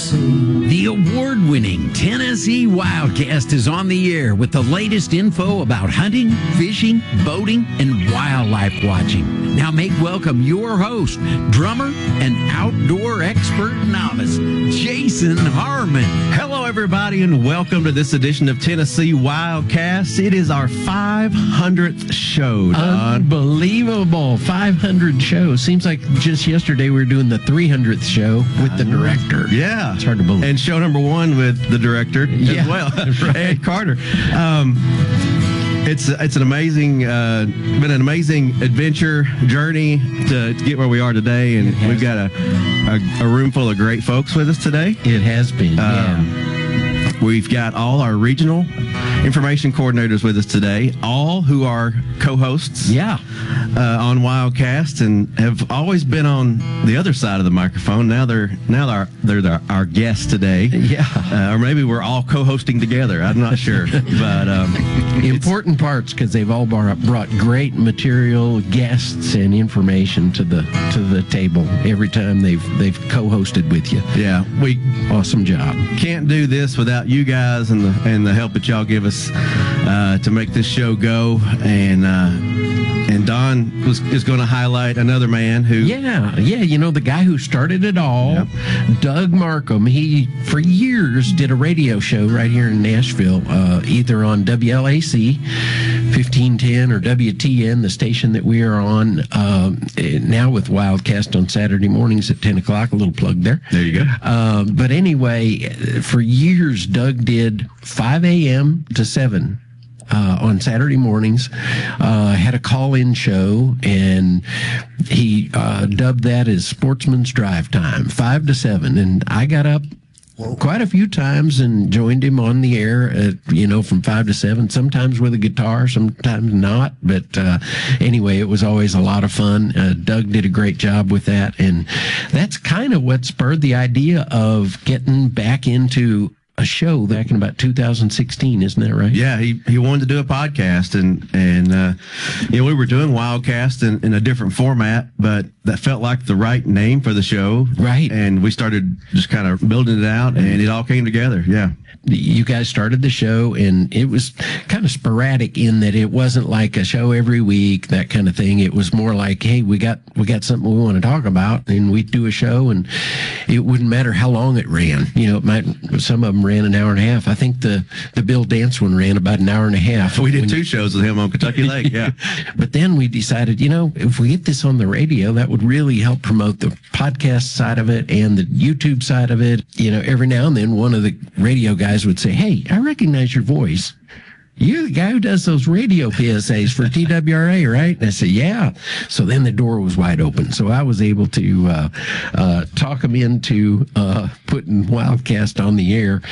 Tennessee. The award-winning Tennessee Wildcast is on the air with the latest info about hunting, fishing, boating, and wildlife watching. Now make welcome your host, drummer and outdoor expert novice, Jason Harmon. Hello, everybody, and welcome to this edition of Tennessee Wildcast. It is our 500th show, Don. Unbelievable. 500 shows. Seems like just yesterday we were doing the 300th show with the director. Yeah. It's hard to believe. And show number 1 with the director as well, right. Ed Carter. It's an amazing, been an amazing adventure journey to get where we are today, and we've got a room full of great folks with us today. It has been, yeah. We've got all our regional information coordinators with us today, all who are co-hosts on Wildcast and have always been on the other side of the microphone. Now they're our guests today. Yeah. Or maybe we're all co-hosting together. I'm not sure. But important parts, because they've all brought great material, guests, and information to the table every time they've co-hosted with you. Yeah. Awesome job. Can't do this without you guys and the help that y'all give us to make this show go. And Don is going to highlight another man who... Yeah, you know, the guy who started it all, Doug Markham. He, for years, did a radio show right here in Nashville, either on WLAC 1510 or WTN, the station that we are on, now with Wildcast on Saturday mornings at 10 o'clock. A little plug there. There you go. But anyway, for years, Doug did 5 a.m. to 7 on Saturday mornings, had a call-in show, and he dubbed that as Sportsman's Drive Time, 5 to 7. And I got up quite a few times and joined him on the air, from 5 to 7, sometimes with a guitar, sometimes not. But anyway, it was always a lot of fun. Doug did a great job with that. And that's kind of what spurred the idea of getting back into a show back in about 2016, isn't that right? Yeah, he wanted to do a podcast, and we were doing Wildcast in a different format, but that felt like the right name for the show. Right. And we started just kind of building it out, and it all came together. Yeah. You guys started the show, and it was kind of sporadic in that it wasn't like a show every week, that kind of thing. It was more like, hey, we got something we want to talk about, and we'd do a show, and it wouldn't matter how long it ran. Some of them ran an hour and a half. I think the Bill Dance one ran about an hour and a half. We did 2 shows with him on Kentucky Lake, yeah. But then we decided, if we get this on the radio, that would really help promote the podcast side of it and the YouTube side of it. Every now and then one of the radio guys would say, hey, I recognize your voice. You're the guy who does those radio PSAs for TWRA, right? And I said, yeah. So then the door was wide open. So I was able to talk him into putting Wildcast on the air.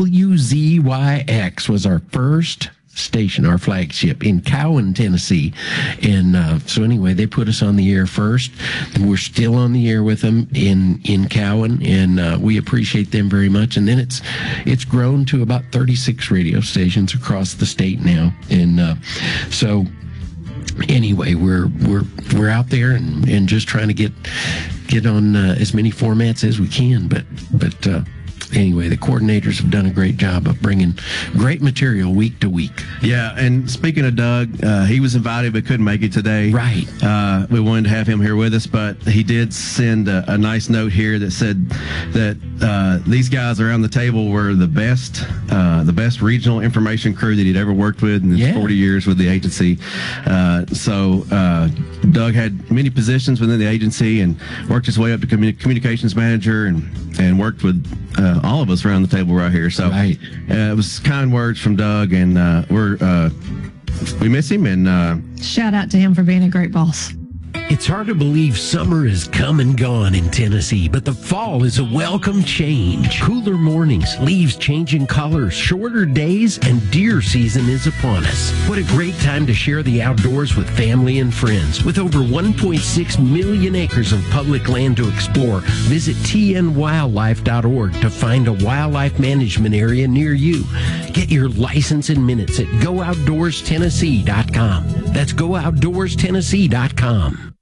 WZYX was our first station, our flagship in Cowan, Tennessee. And so anyway, they put us on the air first. We're still on the air with them in Cowan, and we appreciate them very much. And then it's grown to about 36 radio stations across the state now. And so anyway, we're out there and just trying to get on as many formats as we can. But anyway, the coordinators have done a great job of bringing great material week to week. Yeah, and speaking of Doug, he was invited but couldn't make it today. Right. We wanted to have him here with us, but he did send a nice note here that said that these guys around the table were the best regional information crew that he'd ever worked with in his 40 years with the agency. So Doug had many positions within the agency and worked his way up to communications manager and worked with all of us around the table right here. So it was kind words from Doug, and we miss him. And shout out to him for being a great boss. It's hard to believe summer is come and gone in Tennessee, but the fall is a welcome change. Cooler mornings, leaves changing colors, shorter days, and deer season is upon us. What a great time to share the outdoors with family and friends. With over 1.6 million acres of public land to explore, visit tnwildlife.org to find a wildlife management area near you. Get your license in minutes at GoOutdoorsTennessee.com. That's GoOutdoorsTennessee.com.